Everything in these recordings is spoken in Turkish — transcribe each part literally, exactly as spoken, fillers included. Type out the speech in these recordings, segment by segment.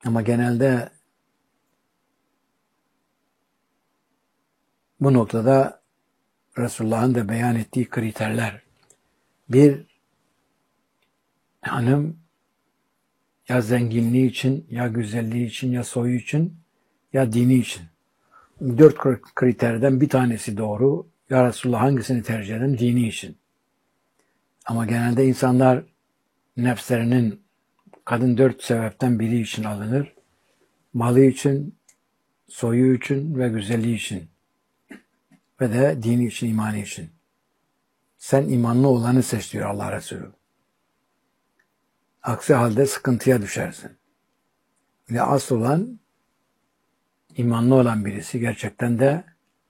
Ama genelde bu noktada Resulullah'ın da beyan ettiği kriterler. Bir, hanım ya zenginliği için, ya güzelliği için, ya soyu için, ya dini için. Dört kriterden bir tanesi doğru. Ya Resulullah hangisini tercih ederim? Dini için. Ama genelde insanlar nefslerinin kadın dört sebepten biri için alınır. Malı için, soyu için ve güzelliği için. Ve de dini için, imanı için. Sen imanlı olanı seç diyor Allah Resulü. Aksi halde sıkıntıya düşersin. Ve asıl olan imanlı olan birisi gerçekten de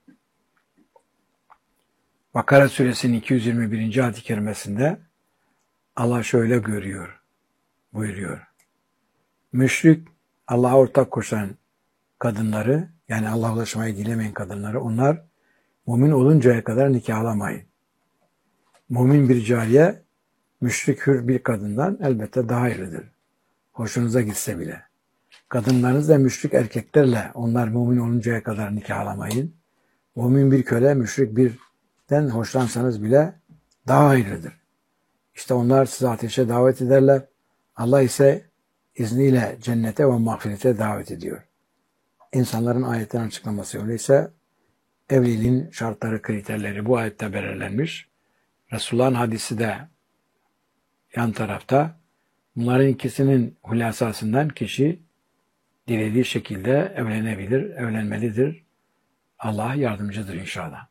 Bakara suresinin iki yüz yirmi birinci ayet-i kerimesinde Allah şöyle görüyor, buyuruyor. Müşrik, Allah'a ortak koşan kadınları, yani Allah'a ulaşmayı dilemeyen kadınları, onlar mümin oluncaya kadar nikahlamayın. Mümin bir cariye, müşrik hür bir kadından elbette daha hayırlıdır. Hoşunuza gitse bile. Kadınlarınız da müşrik erkeklerle, onlar mümin oluncaya kadar nikahlamayın. Mümin bir köle, müşrik birden hoşlansanız bile daha hayırlıdır. İşte onlar sizi ateşe davet ederler. Allah ise izniyle cennete ve mağfirete davet ediyor. İnsanların ayetten açıklaması öyleyse evliliğin şartları, kriterleri bu ayette belirlenmiş. Resulullah'ın hadisi de yan tarafta. Bunların ikisinin hülasasından kişi dilediği şekilde evlenebilir, evlenmelidir. Allah yardımcıdır inşallah.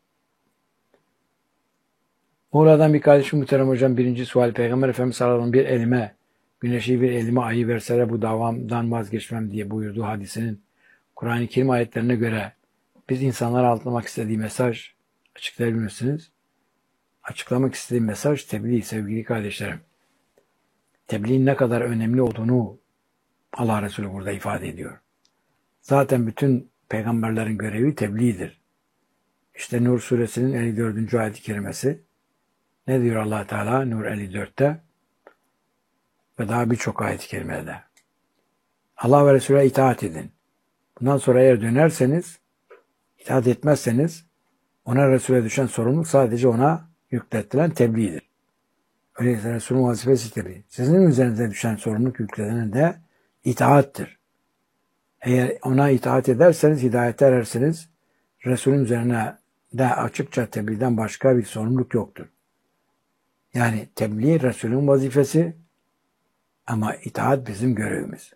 Oradan bir kardeşim muhterem hocam birinci sual Peygamber Efendimiz sallallahu aleyhi ve sellem bir elime güneşi bir elime ayı verseler bu davamdan vazgeçmem diye buyurduğu hadisinin Kur'an-ı Kerim ayetlerine göre biz insanlara anlatmak istediği mesaj açıklayabilir misiniz? Açıklamak istediğim mesaj tebliğ sevgili kardeşlerim. Tebliğin ne kadar önemli olduğunu Allah Resulü burada ifade ediyor. Zaten bütün peygamberlerin görevi tebliğdir. İşte Nur suresinin elli dördüncü ayet-i kerimesi ne diyor Allah Teala Nur elli dörtte ve daha birçok ayet-i kerimede. Allah ve Resul'e itaat edin. Bundan sonra eğer dönerseniz, itaat etmezseniz ona Resul'e düşen sorumluluk sadece ona yüklettilen tebliğdir. Öyleyse Resul'ün vazifesi tebliğ. Sizin üzerinize düşen sorumluluk yüklenen de itaattir. Eğer ona itaat ederseniz, hidayete ererseniz Resul'ün üzerine de açıkça tebliğden başka bir sorumluluk yoktur. Yani tebliğ Resul'ün vazifesi ama itaat bizim görevimiz.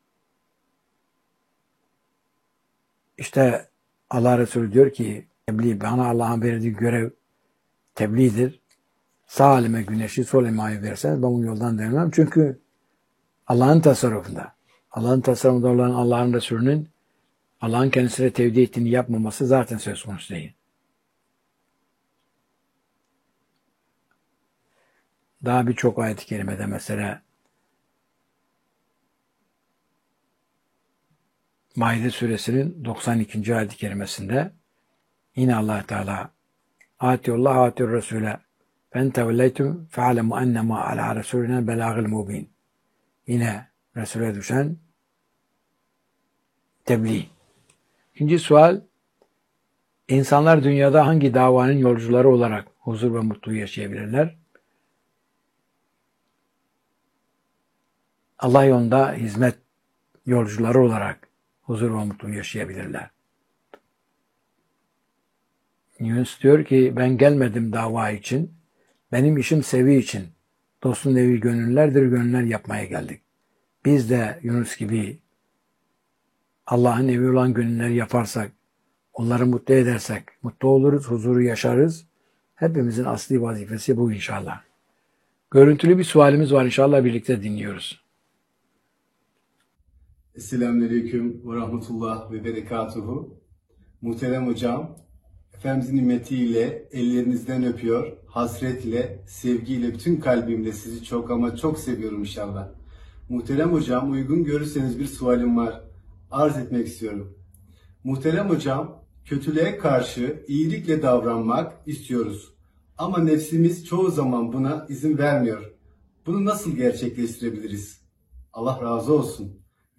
İşte Allah Resulü diyor ki tebliğ, bana Allah'ın verdiği görev tebliğdir. Sağ elime güneşi, sol elime ayı verseniz ben bu yoldan dönmem. Çünkü Allah'ın tasarrufunda, Allah'ın tasarrufunda olan Allah'ın Resulü'nün Allah'ın kendisine tevdi ettiğini yapmaması zaten söz konusu değil. Daha birçok ayet-i kerimede mesela Maide suresinin doksan ikinci ayet-i kerimesinde yine Allah Teala Atiyullah atiyur Resul'e ben tevelleytum fe'alemu ennema ala Resulüne belâgıl mubin. Yine Resul'e düşen tebliğ. İkinci sual, insanlar dünyada hangi davanın yolcuları olarak huzur ve mutluluğu yaşayabilirler? Allah yolunda hizmet yolcuları olarak huzur ve mutluluğu yaşayabilirler. Yunus diyor ki ben gelmedim dava için, benim işim sevi için, dostun evi gönüllerdir, gönüller yapmaya geldik. Biz de Yunus gibi Allah'ın evi olan gönülleri yaparsak, onları mutlu edersek, mutlu oluruz, huzuru yaşarız. Hepimizin asli vazifesi bu inşallah. Görüntülü bir sualimiz var inşallah birlikte dinliyoruz. Selamünaleyküm ve rahmetullah ve berekatuhu. Muhterem hocam, Efendimizin nimetiyle ellerinizden öpüyor, hasretle, sevgiyle, bütün kalbimle sizi çok ama çok seviyorum inşallah. Muhterem hocam, uygun görürseniz bir sualim var. Arz etmek istiyorum. Muhterem hocam, kötülüğe karşı iyilikle davranmak istiyoruz. Ama nefsimiz çoğu zaman buna izin vermiyor. Bunu nasıl gerçekleştirebiliriz? Allah razı olsun.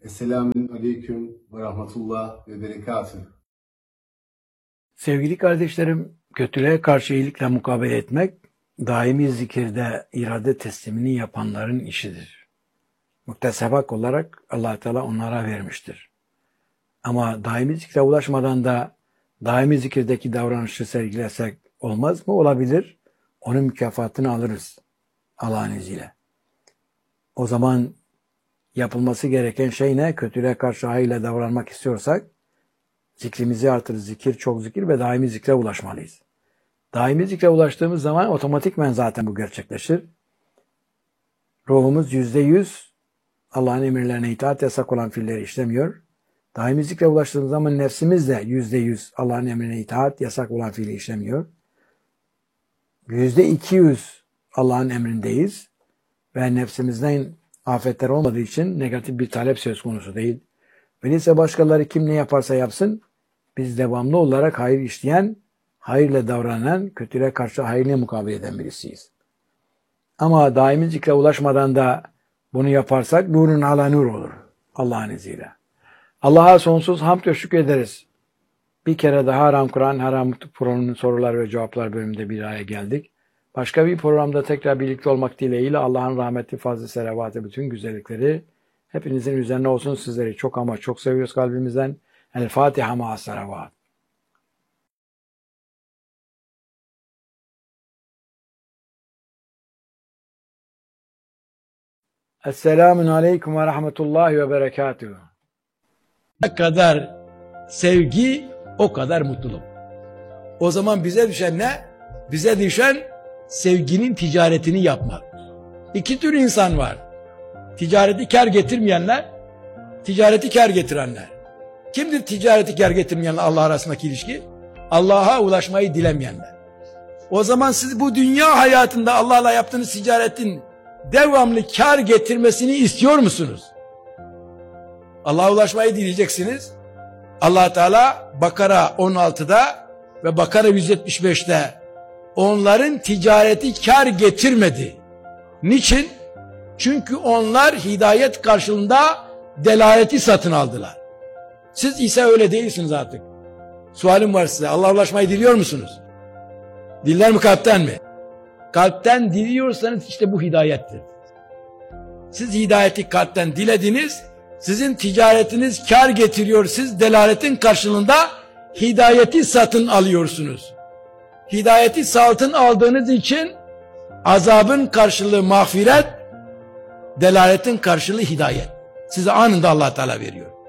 Esselamun Aleyküm ve Rahmetullah ve Berekatuhu. Sevgili kardeşlerim, kötülüğe karşı iyilikle mukabele etmek, daimi zikirde irade teslimini yapanların işidir. Muktesebak olarak Allah Teala onlara vermiştir. Ama daimi zikre ulaşmadan da daimi zikirdeki davranışı sergilesek olmaz mı? Olabilir. Onun mükafatını alırız Allah'ın izniyle. O zaman yapılması gereken şey ne? Kötülüğe karşı hayırla davranmak istiyorsak zikrimizi artırır. Zikir, çok zikir ve daimi zikre ulaşmalıyız. Daimi zikre ulaştığımız zaman otomatikmen zaten bu gerçekleşir. Ruhumuz yüzde yüz Allah'ın emirlerine itaat, yasak olan fiilleri işlemiyor. Daimi zikre ulaştığımız zaman nefsimiz de yüzde yüz Allah'ın emrine itaat, yasak olan fiili işlemiyor. Yüzde iki yüz Allah'ın emrindeyiz ve nefsimizden afetler olmadığı için negatif bir talep söz konusu değil. Öyleyse başkaları kim ne yaparsa yapsın, biz devamlı olarak hayır işleyen, hayırla davranan, kötülüğe karşı hayırla mukabele eden birisiyiz. Ama daimi zikre ulaşmadan da bunu yaparsak nurun ala nur olur Allah'ın izniyle. Allah'a sonsuz hamd ve şükür ederiz. Bir kere daha Haram Kur'an, Haram Programı'nın sorular ve cevaplar bölümünde bir araya geldik. Başka bir programda tekrar birlikte olmak dileğiyle Allah'ın rahmeti, fazlı selavatı, bütün güzellikleri hepinizin üzerine olsun. Sizleri çok ama çok seviyoruz kalbimizden. El Fatiha ma'a salavat. Esselamun Aleyküm ve Rahmetullahi ve Berekatuhu. Ne kadar sevgi, o kadar mutluluk. O zaman bize düşen ne? Bize düşen sevginin ticaretini yapmak. İki tür insan var. Ticareti kar getirmeyenler, ticareti kar getirenler. Kimdir ticareti kar getirmeyenler Allah arasındaki ilişki? Allah'a ulaşmayı dilemeyenler. O zaman siz bu dünya hayatında Allah'la yaptığınız ticaretin devamlı kar getirmesini istiyor musunuz? Allah'a ulaşmayı dileyeceksiniz. Allah Teala Bakara on altıda ve Bakara yüz yetmiş beşte onların ticareti kar getirmedi. Niçin? Çünkü onlar hidayet karşılığında delaleti satın aldılar. Siz ise öyle değilsiniz artık. Sualim var size. Allah'a ulaşmayı diliyor musunuz? Diller mi, kalpten mi? Kalpten diliyorsanız işte bu hidayettir. Siz hidayeti kalpten dilediniz, sizin ticaretiniz kar getiriyor, siz delaletin karşılığında hidayeti satın alıyorsunuz. Hidayeti satın aldığınız için azabın karşılığı mağfiret, delaletin karşılığı hidayet. Size anında Allah Teala veriyor.